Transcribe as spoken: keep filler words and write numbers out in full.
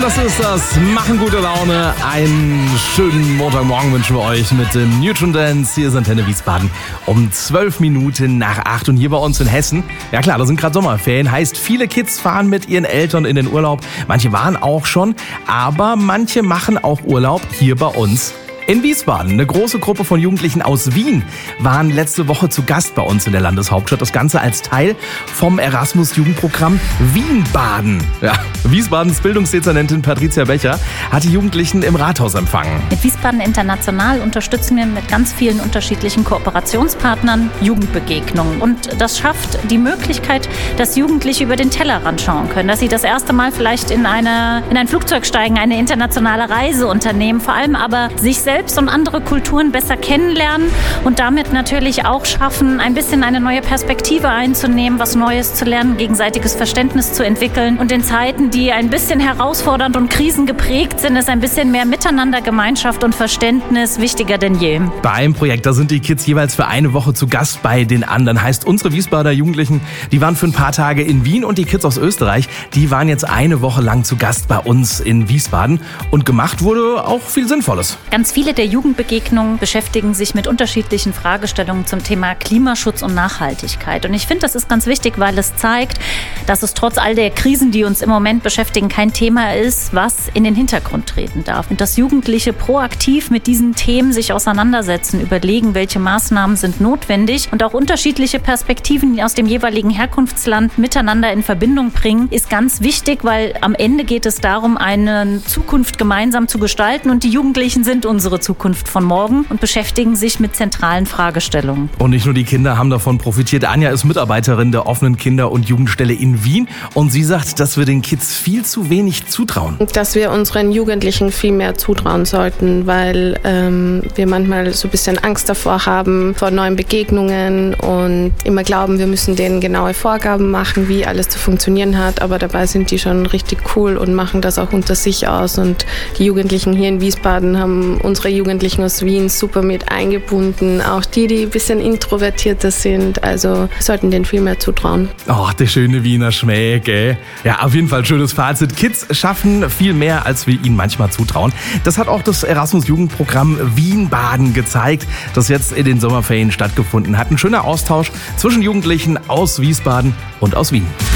das ist das. Machen gute Laune. Einen schönen Montagmorgen wünschen wir euch mit dem Neutron Dance. Hier ist Antenne Wiesbaden um zwölf Minuten nach acht. Und hier bei uns in Hessen, ja klar, da sind gerade Sommerferien. Heißt, viele Kids fahren mit ihren Eltern in den Urlaub. Manche waren auch schon, aber manche machen auch Urlaub hier bei uns in Wiesbaden. Eine große Gruppe von Jugendlichen aus Wien waren letzte Woche zu Gast bei uns in der Landeshauptstadt. Das Ganze als Teil vom Erasmus-Jugendprogramm Wienbaden. Ja, Wiesbadens Bildungsdezernentin Patricia Becher hat die Jugendlichen im Rathaus empfangen. Mit Wiesbaden International unterstützen wir mit ganz vielen unterschiedlichen Kooperationspartnern Jugendbegegnungen. Und das schafft die Möglichkeit, dass Jugendliche über den Tellerrand schauen können. Dass sie das erste Mal vielleicht in, eine, in ein Flugzeug steigen, eine internationale Reise unternehmen. Vor allem aber sich selbst selbst und andere Kulturen besser kennenlernen und damit natürlich auch schaffen, ein bisschen eine neue Perspektive einzunehmen, was Neues zu lernen, gegenseitiges Verständnis zu entwickeln. Und in Zeiten, die ein bisschen herausfordernd und krisengeprägt sind, ist ein bisschen mehr Miteinander, Gemeinschaft und Verständnis wichtiger denn je. Beim Projekt, da sind die Kids jeweils für eine Woche zu Gast bei den anderen. Heißt, unsere Wiesbadener Jugendlichen, die waren für ein paar Tage in Wien und die Kids aus Österreich, die waren jetzt eine Woche lang zu Gast bei uns in Wiesbaden. Und gemacht wurde auch viel Sinnvolles. Ganz viele der Jugendbegegnungen beschäftigen sich mit unterschiedlichen Fragestellungen zum Thema Klimaschutz und Nachhaltigkeit. Und ich finde, das ist ganz wichtig, weil es zeigt, dass es trotz all der Krisen, die uns im Moment beschäftigen, kein Thema ist, was in den Hintergrund treten darf. Und dass Jugendliche proaktiv mit diesen Themen sich auseinandersetzen, überlegen, welche Maßnahmen sind notwendig und auch unterschiedliche Perspektiven aus dem jeweiligen Herkunftsland miteinander in Verbindung bringen, ist ganz wichtig, weil am Ende geht es darum, eine Zukunft gemeinsam zu gestalten und die Jugendlichen sind unsere Zukunft von morgen und beschäftigen sich mit zentralen Fragestellungen. Und nicht nur die Kinder haben davon profitiert. Anja ist Mitarbeiterin der offenen Kinder- und Jugendstelle in Wien und sie sagt, dass wir den Kids viel zu wenig zutrauen. Dass wir unseren Jugendlichen viel mehr zutrauen sollten, weil ähm, wir manchmal so ein bisschen Angst davor haben, vor neuen Begegnungen und immer glauben, wir müssen denen genaue Vorgaben machen, wie alles zu funktionieren hat, aber dabei sind die schon richtig cool und machen das auch unter sich aus und die Jugendlichen hier in Wiesbaden haben unsere Jugendlichen aus Wien super mit eingebunden, auch die, die ein bisschen introvertierter sind, also sollten denen viel mehr zutrauen. Oh, der schöne Wiener Schmäh, gell? Ja, auf jeden Fall schönes Fazit. Kids schaffen viel mehr, als wir ihnen manchmal zutrauen. Das hat auch das Erasmus-Jugendprogramm Wienbaden gezeigt, das jetzt in den Sommerferien stattgefunden hat. Ein schöner Austausch zwischen Jugendlichen aus Wiesbaden und aus Wien.